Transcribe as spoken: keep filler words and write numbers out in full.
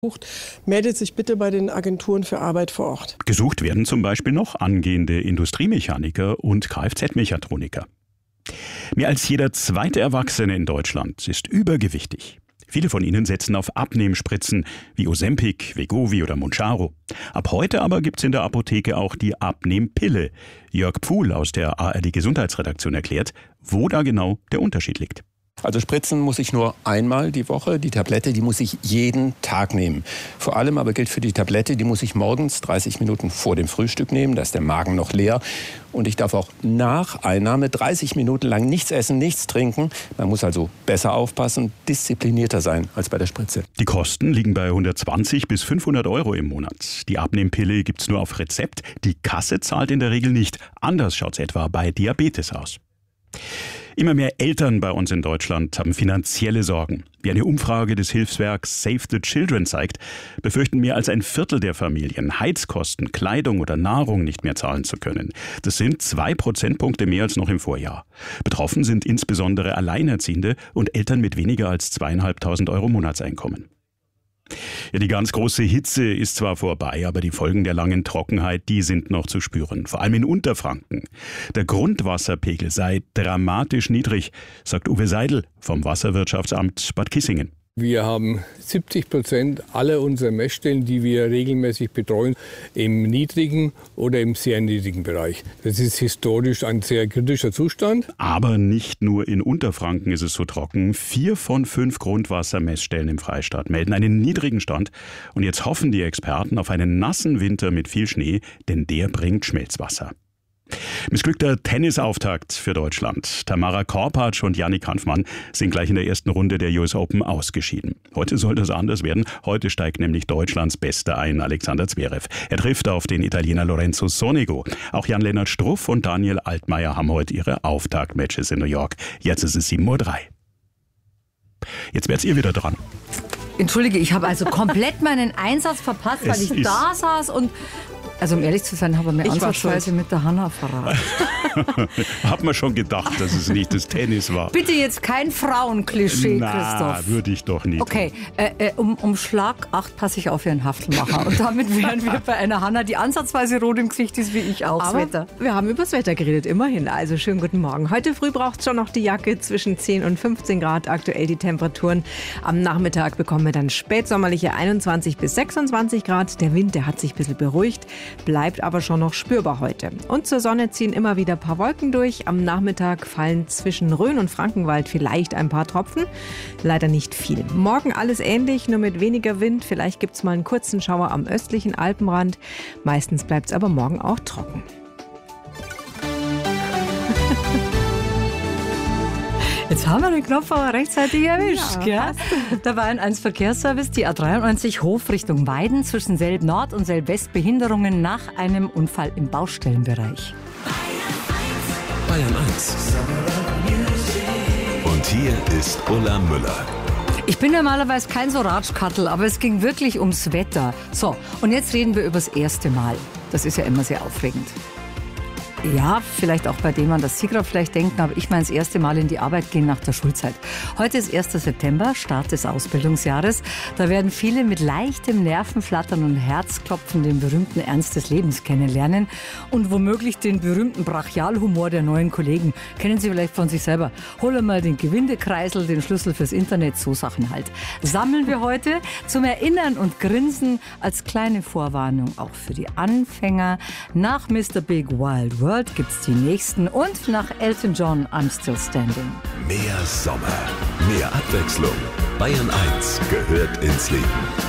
Meldet sich bitte bei den Agenturen für Arbeit vor Ort. Gesucht werden zum Beispiel noch angehende Industriemechaniker und Kfz-Mechatroniker. Mehr als jeder zweite Erwachsene in Deutschland ist übergewichtig. Viele von ihnen setzen auf Abnehmspritzen wie Ozempic, Wegovy oder Mounjaro. Ab heute aber gibt's in der Apotheke auch die Abnehmpille. Jörg Pfuhl aus der A R D-Gesundheitsredaktion erklärt, wo da genau der Unterschied liegt. Also spritzen muss ich nur einmal die Woche. Die Tablette, die muss ich jeden Tag nehmen. Vor allem aber gilt für die Tablette, die muss ich morgens dreißig Minuten vor dem Frühstück nehmen. Da ist der Magen noch leer. Und ich darf auch nach Einnahme dreißig Minuten lang nichts essen, nichts trinken. Man muss also besser aufpassen, disziplinierter sein als bei der Spritze. Die Kosten liegen bei hundertzwanzig bis fünfhundert Euro im Monat. Die Abnehmpille gibt's nur auf Rezept. Die Kasse zahlt in der Regel nicht. Anders schaut's etwa bei Diabetes aus. Immer mehr Eltern bei uns in Deutschland haben finanzielle Sorgen. Wie eine Umfrage des Hilfswerks Save the Children zeigt, befürchten mehr als ein Viertel der Familien, Heizkosten, Kleidung oder Nahrung nicht mehr zahlen zu können. Das sind zwei Prozentpunkte mehr als noch im Vorjahr. Betroffen sind insbesondere Alleinerziehende und Eltern mit weniger als zweieinhalbtausend Euro Monatseinkommen. Ja, die ganz große Hitze ist zwar vorbei, aber die Folgen der langen Trockenheit, die sind noch zu spüren. Vor allem in Unterfranken. Der Grundwasserpegel sei dramatisch niedrig, sagt Uwe Seidel vom Wasserwirtschaftsamt Bad Kissingen. Wir haben siebzig Prozent aller unserer Messstellen, die wir regelmäßig betreuen, im niedrigen oder im sehr niedrigen Bereich. Das ist historisch ein sehr kritischer Zustand. Aber nicht nur in Unterfranken ist es so trocken. Vier von fünf Grundwassermessstellen im Freistaat melden einen niedrigen Stand. Und jetzt hoffen die Experten auf einen nassen Winter mit viel Schnee, denn der bringt Schmelzwasser. Missglückter Tennisauftakt für Deutschland. Tamara Korpatsch und Yannick Hanfmann sind gleich in der ersten Runde der U S Open ausgeschieden. Heute soll das anders werden. Heute steigt nämlich Deutschlands Bester ein, Alexander Zverev. Er trifft auf den Italiener Lorenzo Sonego. Auch Jan-Lennart Struff und Daniel Altmaier haben heute ihre Auftaktmatches in New York. Jetzt ist es sieben Uhr drei. Jetzt werdet ihr wieder dran. Entschuldige, ich habe also komplett meinen Einsatz verpasst, weil Es ich ist- da saß und... Also um ehrlich zu sein, habe ich mir Ich war ansatzweise schuld. mit der Hanna verraten. Hat man schon gedacht, dass es nicht das Tennis war. Bitte jetzt kein Frauenklischee, Na, Christoph. würde ich doch nicht. Okay, äh, äh, um, um Schlag acht passe ich auf wie ein Haftelmacher. Und damit wären wir bei einer Hanna, die ansatzweise rot im Gesicht ist, wie ich auch. Das Aber Wetter. wir haben übers Wetter geredet, immerhin. Also schönen guten Morgen. Heute früh braucht es schon noch die Jacke zwischen zehn und fünfzehn Grad. Aktuell die Temperaturen. Am Nachmittag bekommen wir dann spätsommerliche einundzwanzig bis sechsundzwanzig Grad. Der Wind, der hat sich ein bisschen beruhigt, bleibt aber schon noch spürbar heute. Und zur Sonne ziehen immer wieder ein paar Wolken durch. Am Nachmittag fallen zwischen Rhön und Frankenwald vielleicht ein paar Tropfen. Leider nicht viel. Morgen alles ähnlich, nur mit weniger Wind. Vielleicht gibt es mal einen kurzen Schauer am östlichen Alpenrand. Meistens bleibt es aber morgen auch trocken. Jetzt haben wir den Knopf aber rechtzeitig erwischt. Ja, gell? Der Bayern eins Verkehrsservice, die A dreiundneunzig Hof Richtung Weiden zwischen Selb Nord und Selb West Behinderungen nach einem Unfall im Baustellenbereich. Bayern eins. Und hier ist Ulla Müller. Ich bin normalerweise kein so Ratschkattel, aber es ging wirklich ums Wetter. So, und jetzt reden wir über das erste Mal. Das ist ja immer sehr aufregend. Ja, vielleicht auch bei dem an das Sie gerade vielleicht denken, aber ich meine das erste Mal in die Arbeit gehen nach der Schulzeit. Heute ist erster September, Start des Ausbildungsjahres. Da werden viele mit leichtem Nervenflattern und Herzklopfen den berühmten Ernst des Lebens kennenlernen und womöglich den berühmten Brachialhumor der neuen Kollegen. Kennen Sie vielleicht von sich selber. Hol mal den Gewindekreisel, den Schlüssel fürs Internet, so Sachen halt. Sammeln wir heute zum Erinnern und Grinsen als kleine Vorwarnung auch für die Anfänger. Nach Mister Big Wild World gibt's die nächsten und nach Elton John I'm Still Standing. Mehr Sommer, mehr Abwechslung. Bayern eins gehört ins Leben.